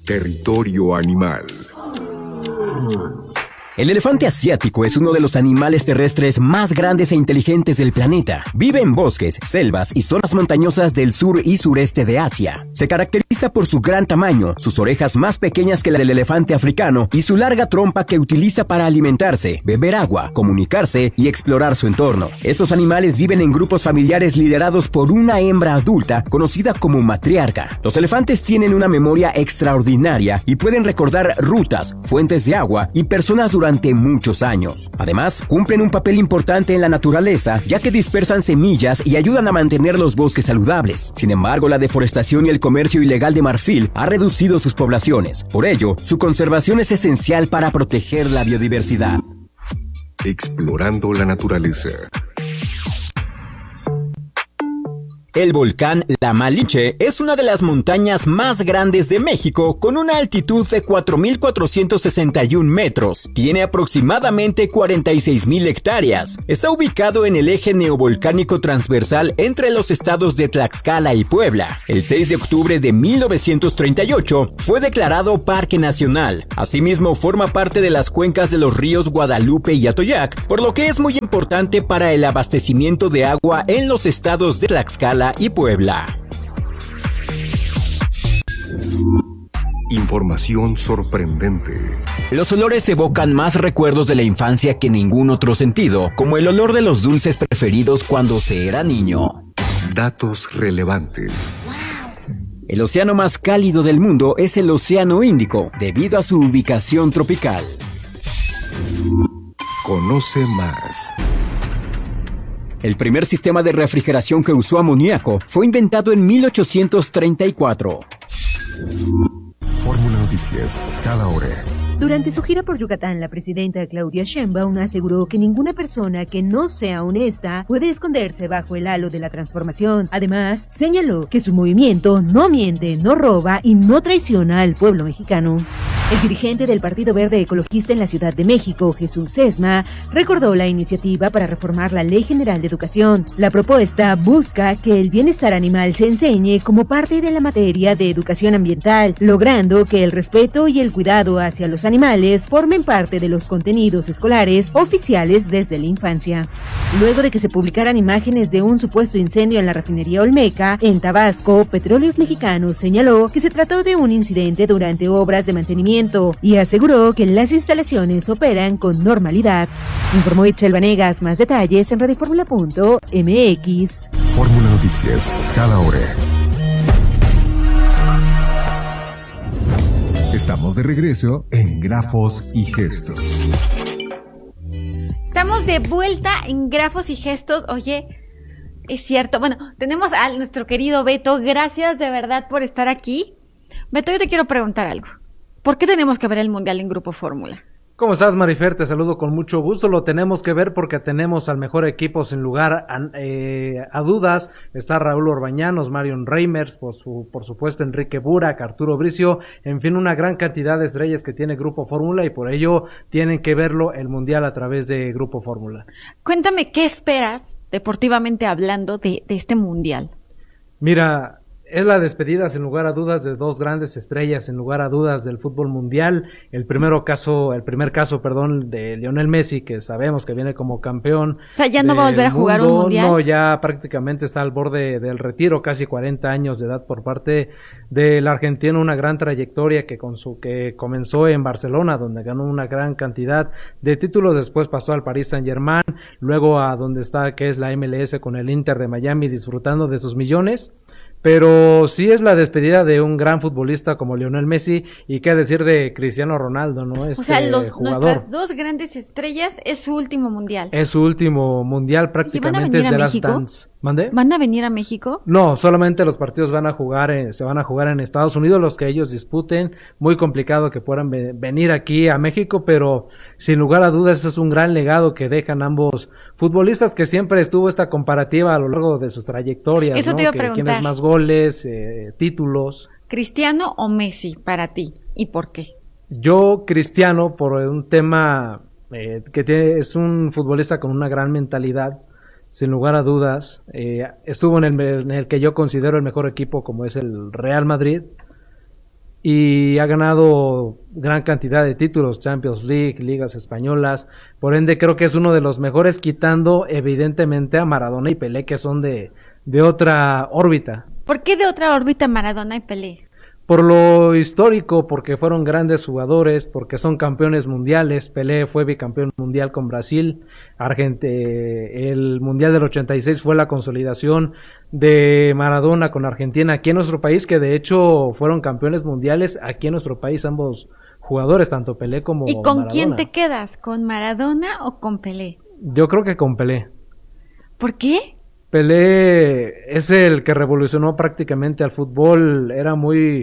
Territorio animal. El elefante asiático es uno de los animales terrestres más grandes e inteligentes del planeta. Vive en bosques, selvas y zonas montañosas del sur y sureste de Asia. Se caracteriza por su gran tamaño, sus orejas más pequeñas que las del elefante africano y su larga trompa que utiliza para alimentarse, beber agua, comunicarse y explorar su entorno. Estos animales viven en grupos familiares liderados por una hembra adulta conocida como matriarca. Los elefantes tienen una memoria extraordinaria y pueden recordar rutas, fuentes de agua y personas durante muchos años. Además, cumplen un papel importante en la naturaleza, ya que dispersan semillas y ayudan a mantener los bosques saludables. Sin embargo, la deforestación y el comercio ilegal de marfil ha reducido sus poblaciones. Por ello, su conservación es esencial para proteger la biodiversidad. Explorando la naturaleza. El volcán La Malinche es una de las montañas más grandes de México con una altitud de 4.461 metros. Tiene aproximadamente 46.000 hectáreas. Está ubicado en el eje neovolcánico transversal entre los estados de Tlaxcala y Puebla. El 6 de octubre de 1938 fue declarado Parque Nacional. Asimismo, forma parte de las cuencas de los ríos Guadalupe y Atoyac, por lo que es muy importante para el abastecimiento de agua en los estados de Tlaxcala y Puebla. Información sorprendente. Los olores evocan más recuerdos de la infancia que ningún otro sentido, como el olor de los dulces preferidos cuando se era niño. Datos relevantes. El océano más cálido del mundo es el Océano Índico, debido a su ubicación tropical. Conoce más. El primer sistema de refrigeración que usó amoníaco fue inventado en 1834. Fórmula Noticias, cada hora. Durante su gira por Yucatán, la presidenta Claudia Sheinbaum aseguró que ninguna persona que no sea honesta puede esconderse bajo el halo de la transformación. Además, señaló que su movimiento no miente, no roba y no traiciona al pueblo mexicano. El dirigente del Partido Verde Ecologista en la Ciudad de México, Jesús Sesma, recordó la iniciativa para reformar la Ley General de Educación. La propuesta busca que el bienestar animal se enseñe como parte de la materia de educación ambiental, logrando que el respeto y el cuidado hacia los animales formen parte de los contenidos escolares oficiales desde la infancia. Luego de que se publicaran imágenes de un supuesto incendio en la refinería Olmeca, en Tabasco, Petróleos Mexicanos señaló que se trató de un incidente durante obras de mantenimiento y aseguró que las instalaciones operan con normalidad. Informó Itzel Vanegas. Más detalles en radioformula.mx. Fórmula Noticias, cada hora. Estamos de regreso en Grafos y Gestos. Estamos de vuelta en Grafos y Gestos. Oye, es cierto. Bueno, tenemos a nuestro querido Beto. Gracias de verdad por estar aquí. Beto, yo te quiero preguntar algo. ¿Por qué tenemos que ver el Mundial en Grupo Fórmula? ¿Cómo estás, Marifer? Te saludo con mucho gusto. Lo tenemos que ver porque tenemos al mejor equipo sin lugar a dudas. Está Raúl Orbañanos, Marion Reimers, por supuesto Enrique Burak, Arturo Bricio, en fin, una gran cantidad de estrellas que tiene Grupo Fórmula y por ello tienen que verlo el Mundial a través de Grupo Fórmula. Cuéntame, ¿qué esperas, deportivamente hablando, de este Mundial? Mira, es la despedida, sin lugar a dudas, de dos grandes estrellas, sin lugar a dudas, del fútbol mundial. El primer caso, de Lionel Messi, que sabemos que viene como campeón. O sea, ya no va a volver a jugar un mundial. No, ya prácticamente está al borde del retiro, casi 40 años de edad por parte del argentino, una gran trayectoria que comenzó en Barcelona, donde ganó una gran cantidad de títulos, después pasó al Paris Saint-Germain, luego a donde está, que es la MLS con el Inter de Miami, disfrutando de sus millones. Pero sí es la despedida de un gran futbolista como Lionel Messi, y qué decir de Cristiano Ronaldo, ¿no? O sea, nuestras dos grandes estrellas es su último mundial. Es su último mundial, prácticamente es de Last Dance. ¿Mande? ¿Van a venir a México? No, solamente los partidos se van a jugar en Estados Unidos, los que ellos disputen. Muy complicado que puedan venir aquí a México, pero sin lugar a dudas es un gran legado que dejan ambos futbolistas, que siempre estuvo esta comparativa a lo largo de sus trayectorias. Eso, ¿no? Te iba a preguntar. ¿Quién es más goles, títulos? ¿Cristiano o Messi para ti? ¿Y por qué? Yo, Cristiano, por un tema es un futbolista con una gran mentalidad, sin lugar a dudas. Estuvo en el que yo considero el mejor equipo, como es el Real Madrid, y ha ganado gran cantidad de títulos, Champions League, ligas españolas, por ende creo que es uno de los mejores, quitando evidentemente a Maradona y Pelé, que son de otra órbita. ¿Por qué de otra órbita Maradona y Pelé? Por lo histórico, porque fueron grandes jugadores, porque son campeones mundiales. Pelé fue bicampeón mundial con Brasil. El mundial del 86 fue la consolidación de Maradona con Argentina aquí en nuestro país, que de hecho fueron campeones mundiales aquí en nuestro país ambos jugadores, tanto Pelé como ¿Y con Maradona. quién te quedas? ¿Con Maradona o con Pelé? Yo creo que con Pelé. ¿Por qué? Pelé es el que revolucionó prácticamente al fútbol. Era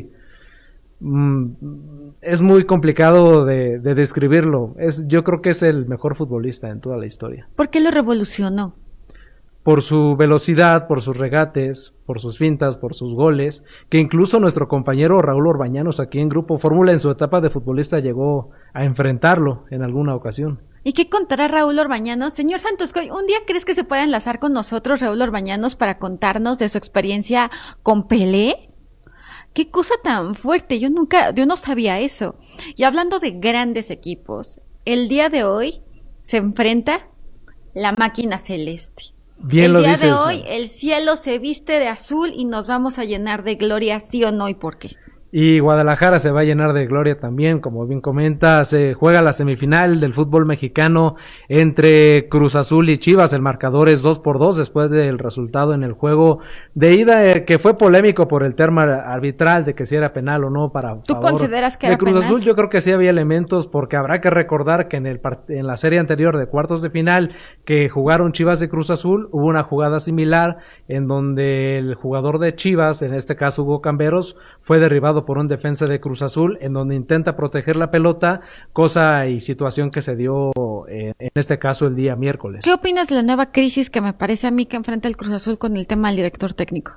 es muy complicado de describirlo. Yo creo que es el mejor futbolista en toda la historia. ¿Por qué lo revolucionó? Por su velocidad, por sus regates, por sus fintas, por sus goles, que incluso nuestro compañero Raúl Orbañanos aquí en Grupo Fórmula en su etapa de futbolista llegó a enfrentarlo en alguna ocasión. ¿Y qué contará Raúl Orbañanos? Señor Santoscoy, ¿un día crees que se pueda enlazar con nosotros Raúl Orbañanos para contarnos de su experiencia con Pelé? ¡Qué cosa tan fuerte! Yo no sabía eso. Y hablando de grandes equipos, el día de hoy se enfrenta la máquina celeste. Bien lo dices. El día de hoy el cielo se viste de azul y nos vamos a llenar de gloria, sí o no, y por qué. Y Guadalajara se va a llenar de gloria también, como bien comenta, se juega la semifinal del fútbol mexicano entre Cruz Azul y Chivas, el marcador es 2-2 después del resultado en el juego de ida, que fue polémico por el tema arbitral de que si era penal o no para ¿Tú favor consideras que de era Cruz penal? Azul. Yo creo que sí había elementos, porque habrá que recordar que en la serie anterior de cuartos de final que jugaron Chivas de Cruz Azul, hubo una jugada similar en donde el jugador de Chivas, en este caso Hugo Camberos, fue derribado por un defensa de Cruz Azul, en donde intenta proteger la pelota, cosa y situación que se dio en este caso el día miércoles. ¿Qué opinas de la nueva crisis que me parece a mí que enfrenta el Cruz Azul con el tema del director técnico?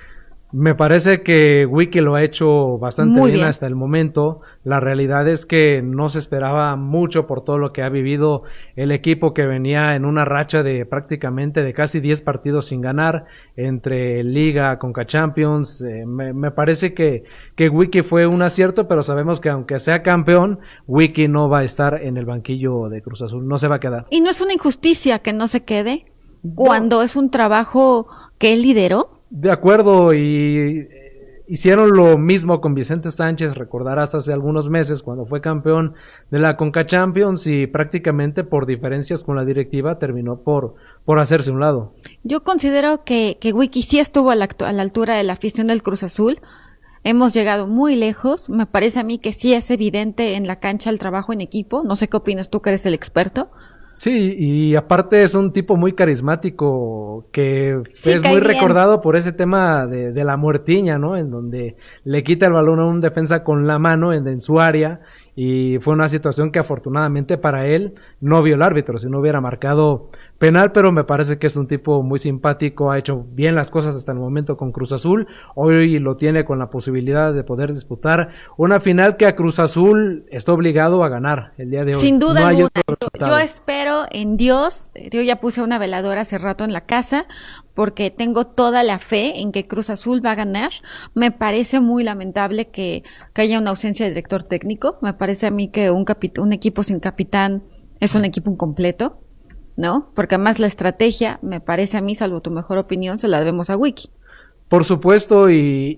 Me parece que Wiki lo ha hecho bastante Muy bien hasta el momento. La realidad es que no se esperaba mucho por todo lo que ha vivido el equipo, que venía en una racha de prácticamente de casi 10 partidos sin ganar entre Liga, Conca Champions. Me parece que Wiki fue un acierto, pero sabemos que aunque sea campeón, Wiki no va a estar en el banquillo de Cruz Azul, no se va a quedar. ¿Y no es una injusticia que no se quede cuando es un trabajo que él lideró? De acuerdo, y hicieron lo mismo con Vicente Sánchez, recordarás hace algunos meses cuando fue campeón de la Conca Champions y prácticamente por diferencias con la directiva terminó por hacerse a un lado. Yo considero que Wiki sí estuvo a la altura de la afición del Cruz Azul. Hemos llegado muy lejos. Me parece a mí que sí es evidente en la cancha el trabajo en equipo. No sé qué opinas tú, que eres el experto. Sí, y aparte es un tipo muy carismático que Sí, es cae muy bien. recordado por ese tema de la muertiña, ¿no? En donde le quita el balón a un defensa con la mano en su área, y fue una situación que afortunadamente para él no vio el árbitro, si no hubiera marcado penal, pero me parece que es un tipo muy simpático, ha hecho bien las cosas hasta el momento con Cruz Azul, hoy lo tiene con la posibilidad de poder disputar una final que a Cruz Azul está obligado a ganar el día de hoy. Sin duda No hay alguna. otro resultado. Yo espero en Dios. Yo ya puse una veladora hace rato en la casa porque tengo toda la fe en que Cruz Azul va a ganar. Me parece muy lamentable que haya una ausencia de director técnico. Me parece a mí que un equipo sin capitán es un equipo incompleto, ¿no? Porque además la estrategia, me parece a mí, salvo tu mejor opinión, se la debemos a Wiki. Por supuesto, y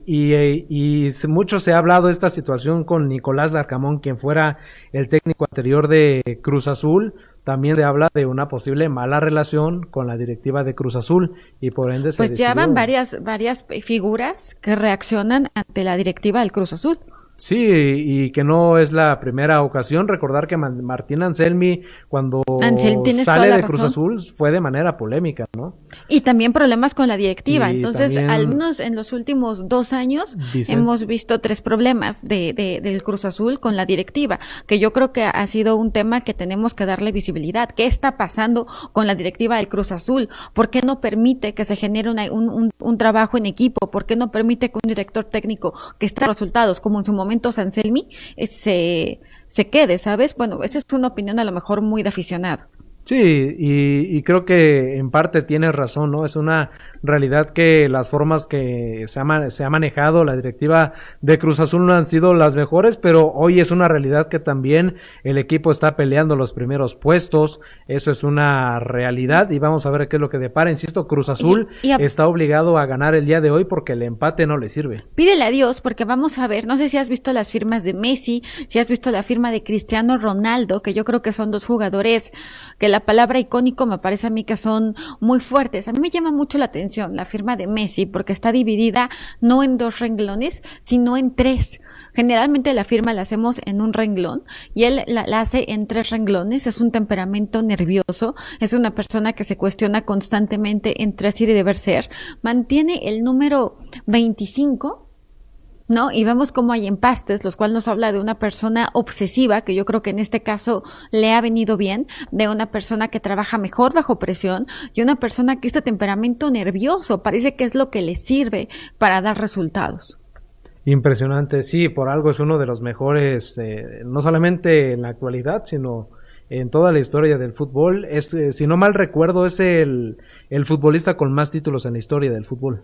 mucho se ha hablado de esta situación con Nicolás Larcamón, quien fuera el técnico anterior de Cruz Azul. También se habla de una posible mala relación con la directiva de Cruz Azul y por ende se Pues ya decidió. van varias figuras que reaccionan ante la directiva del Cruz Azul. Sí, y que no es la primera ocasión. Recordar que Martín Anselmi, cuando Tienes toda sale la de Cruz razón. Azul, fue de manera polémica, ¿no? Y también problemas con la directiva. Y Entonces, también- al menos en los últimos 2 años, hemos visto 3 problemas del Cruz Azul con la directiva, que yo creo que ha sido un tema que tenemos que darle visibilidad. ¿Qué está pasando con la directiva del Cruz Azul? ¿Por qué no permite que se genere un trabajo en equipo? ¿Por qué no permite que un director técnico que está resultados, como en su momento Anselmi, se quede, ¿sabes? Bueno, esa es una opinión a lo mejor muy de aficionado. Sí, y creo que en parte tienes razón, ¿no? Es una realidad que las formas que se ha manejado la directiva de Cruz Azul no han sido las mejores, pero hoy es una realidad que también el equipo está peleando los primeros puestos, eso es una realidad y vamos a ver qué es lo que depara. Insisto, Cruz Azul está obligado a ganar el día de hoy porque el empate no le sirve. Pídele a Dios porque vamos a ver, no sé si has visto las firmas de Messi, si has visto la firma de Cristiano Ronaldo, que yo creo que son dos jugadores que la palabra icónico me parece a mí que son muy fuertes. A mí me llama mucho la atención la firma de Messi porque está dividida no en 2 renglones, sino en 3. Generalmente la firma la hacemos en un renglón y él la hace en 3 renglones. Es un temperamento nervioso, es una persona que se cuestiona constantemente entre ser y deber ser. Mantiene el número 25, ¿no? Y vemos cómo hay empastes, los cuales nos habla de una persona obsesiva, que yo creo que en este caso le ha venido bien, de una persona que trabaja mejor bajo presión y una persona que este temperamento nervioso parece que es lo que le sirve para dar resultados. Impresionante, sí, por algo es uno de los mejores, no solamente en la actualidad, sino en toda la historia del fútbol. Es, si no mal recuerdo, es el futbolista con más títulos en la historia del fútbol.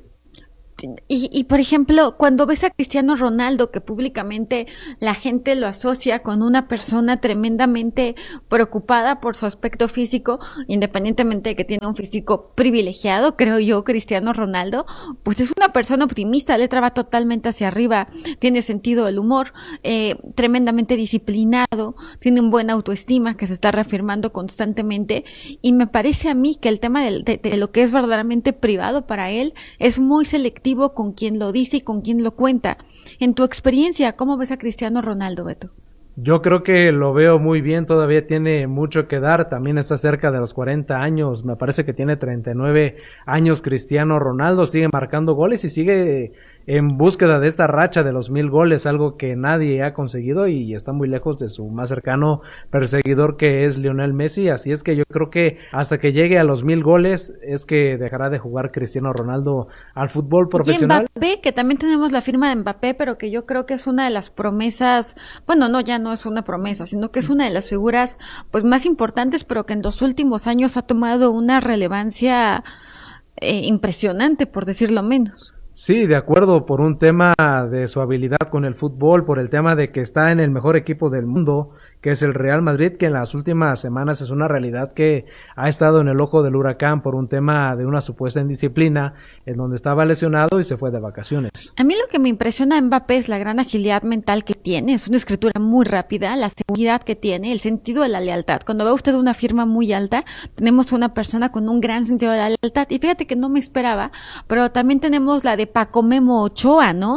Y por ejemplo, cuando ves a Cristiano Ronaldo, que públicamente la gente lo asocia con una persona tremendamente preocupada por su aspecto físico, independientemente de que tiene un físico privilegiado, creo yo, Cristiano Ronaldo, pues es una persona optimista, letra va totalmente hacia arriba, tiene sentido del humor, tremendamente disciplinado, tiene un buen autoestima que se está reafirmando constantemente, y me parece a mí que el tema de lo que es verdaderamente privado para él es muy selectivo con quien lo dice y con quien lo cuenta. En tu experiencia, ¿cómo ves a Cristiano Ronaldo, Beto? Yo creo que lo veo muy bien, todavía tiene mucho que dar, también está cerca de los 40 años, me parece que tiene 39 años Cristiano Ronaldo, sigue marcando goles y sigue en búsqueda de esta racha de los 1000 goles, algo que nadie ha conseguido y está muy lejos de su más cercano perseguidor que es Lionel Messi, así es que yo creo que hasta que llegue a los 1000 goles es que dejará de jugar Cristiano Ronaldo al fútbol profesional. Y Mbappé, que también tenemos la firma de Mbappé, pero que yo creo que es una de las promesas, bueno, no, ya no es una promesa, sino que es una de las figuras pues más importantes, pero que en los últimos años ha tomado una relevancia impresionante, por decirlo menos. Sí, de acuerdo, por un tema de su habilidad con el fútbol, por el tema de que está en el mejor equipo del mundo, que es el Real Madrid, que en las últimas semanas es una realidad que ha estado en el ojo del huracán por un tema de una supuesta indisciplina, en donde estaba lesionado y se fue de vacaciones. A mí lo que me impresiona de Mbappé es la gran agilidad mental que tiene, es una escritura muy rápida, la seguridad que tiene, el sentido de la lealtad. Cuando ve usted una firma muy alta, tenemos una persona con un gran sentido de la lealtad, y fíjate que no me esperaba, pero también tenemos la de Paco Memo Ochoa, ¿no?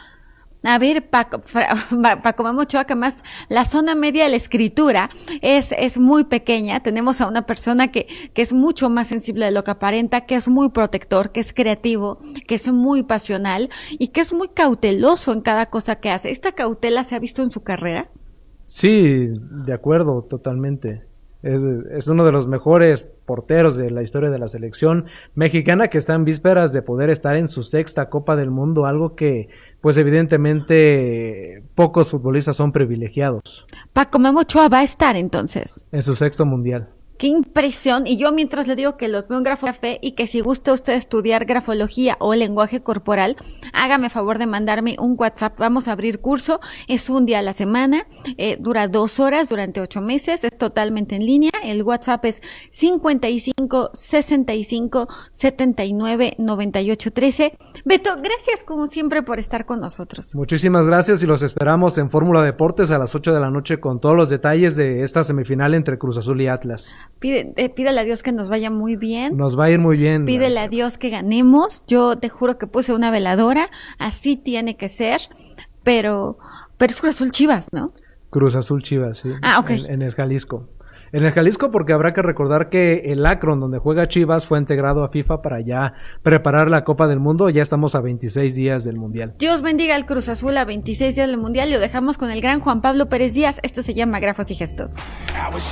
A ver, Paco Memo Ochoa, que más la zona media de la escritura es muy pequeña. Tenemos a una persona que es mucho más sensible de lo que aparenta, que es muy protector, que es creativo, que es muy pasional y que es muy cauteloso en cada cosa que hace. ¿Esta cautela se ha visto en su carrera? Sí, de acuerdo, totalmente. Es uno de los mejores porteros de la historia de la selección mexicana, que está en vísperas de poder estar en su 6ª Copa del Mundo, algo que pues evidentemente pocos futbolistas son privilegiados. Paco Memo Ochoa va a estar entonces En su 6º mundial. ¡Qué impresión! Y yo mientras le digo que los veo en Grafografía y que si gusta usted estudiar grafología o lenguaje corporal, hágame favor de mandarme un WhatsApp. Vamos a abrir curso, es un día a la semana, dura 2 horas durante 8 meses, es totalmente en línea. El WhatsApp es 55 65 79 98 13. Beto, gracias como siempre por estar con nosotros. Muchísimas gracias y los esperamos en Fórmula Deportes a las 8 de la noche con todos los detalles de esta semifinal entre Cruz Azul y Atlas. Pídele a Dios que nos vaya muy bien. Nos va a ir muy bien. Pídele a Dios que ganemos. Yo te juro que puse una veladora. Así tiene que ser. Pero es Cruz Azul Chivas, ¿no? Cruz Azul Chivas, sí. Ah, ok. En el Jalisco. En el Jalisco, porque habrá que recordar que el Akron, donde juega Chivas, fue integrado a FIFA para ya preparar la Copa del Mundo. Ya estamos a 26 días del Mundial. Dios bendiga al Cruz Azul a 26 días del Mundial. Y lo dejamos con el gran Juan Pablo Pérez Díaz. Esto se llama Grafos y Gestos.